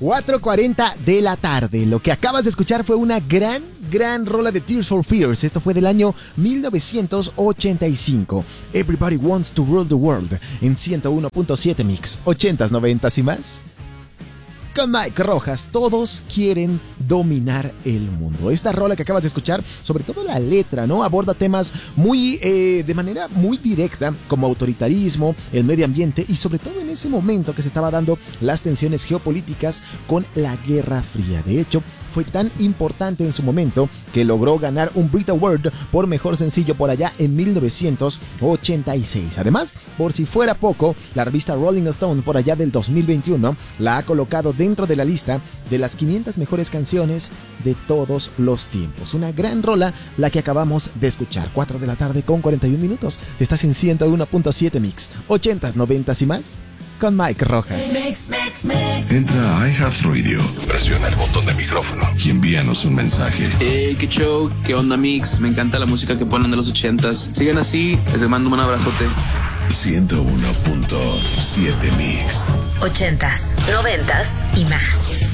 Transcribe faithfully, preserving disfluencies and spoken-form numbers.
cuatro cuarenta de la tarde. Lo que acabas de escuchar fue una gran, gran rola de Tears for Fears. Esto fue del año mil novecientos ochenta y cinco. Everybody Wants to Rule the World en ciento uno punto siete Mix. ochentas, noventas y más. Con Mike Rojas, todos quieren dominar el mundo. Esta rola que acabas de escuchar, sobre todo la letra, ¿no? Aborda temas muy, eh, de manera muy directa, como autoritarismo, el medio ambiente y sobre todo en ese momento que se estaba dando las tensiones geopolíticas con la Guerra Fría. De hecho, fue tan importante en su momento que logró ganar un Brit Award por mejor sencillo por allá en mil novecientos ochenta y seis. Además, por si fuera poco, la revista Rolling Stone por allá del dos mil veintiuno la ha colocado dentro de la lista de las quinientas mejores canciones de todos los tiempos. Una gran rola la que acabamos de escuchar. cuatro de la tarde con cuarenta y un minutos. Estás en ciento uno punto siete Mix. ochentas, noventas y más. Con Mike Rojas. Mix, mix, mix. Entra a iHeartRadio, presiona el botón de micrófono y envíanos un mensaje. Hey, qué show, qué onda Mix, me encanta la música que ponen de los ochentas. Sigan así, les mando un abrazote. ciento uno punto siete Mix. Ochentas, noventas y más.